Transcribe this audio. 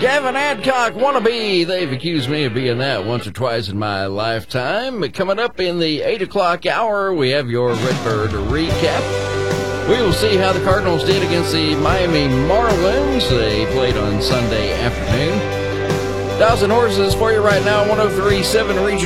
Gavin Adcock wannabe. They've accused me of being that once or twice in my lifetime. But coming up in the 8 o'clock hour, we have your Redbird recap. We will see how the Cardinals did against the Miami Marlins. They played on Sunday afternoon. 1,000 Horses for you right now, 103.7 Region